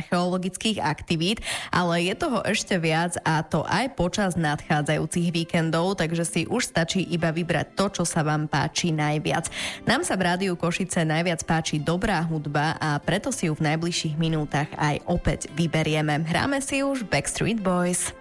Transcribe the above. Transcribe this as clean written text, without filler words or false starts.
archeologických aktivít, ale je toho ešte viac a to aj počas nadchádzajúcich víkendov, takže si už stačí iba vybrať to, čo sa vám páči najviac. Nám sa v Rádiu Košice najviac páči dobrá hudba a preto si ju v najbližších minútach aj opäť vyberieme. Hráme si už Backstreet Boys.